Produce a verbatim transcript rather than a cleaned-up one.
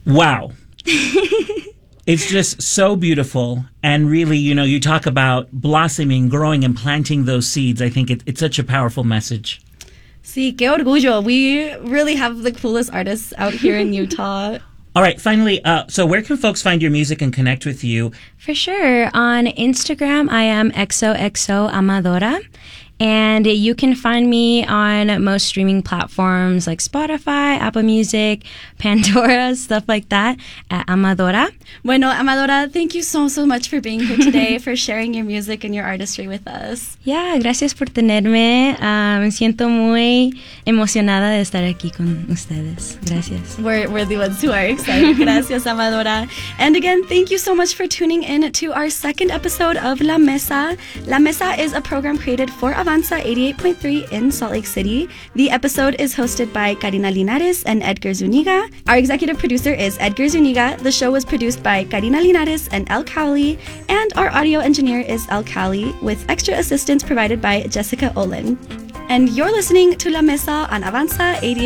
Wow. It's just so beautiful. And really, you know, you talk about blossoming, growing, and planting those seeds. I think it, it's such a powerful message. Sí, qué orgullo. We really have the coolest artists out here in Utah. All right, finally, uh, so where can folks find your music and connect with you? For sure. On Instagram, I am X O X O Amadora. And you can find me on most streaming platforms like Spotify, Apple Music, Pandora, stuff like that, at Amadora. Bueno, Amadora, thank you so, so much for being here today, for sharing your music and your artistry with us. Yeah, gracias por tenerme. Uh, me siento muy emocionada de estar aquí con ustedes. Gracias. We're, we're the ones who are excited. Gracias, Amadora. And again, thank you so much for tuning in to our second episode of La Mesa. La Mesa is a program created for Avanza eighty-eight point three in Salt Lake City. The episode is hosted by Karina Linares and Edgar Zuniga. Our executive producer is Edgar Zuniga. The show was produced by Karina Linares and El Cowley. And our audio engineer is El Cowley, with extra assistance provided by Jessica Olin. And you're listening to La Mesa on Avanza eighty-eight.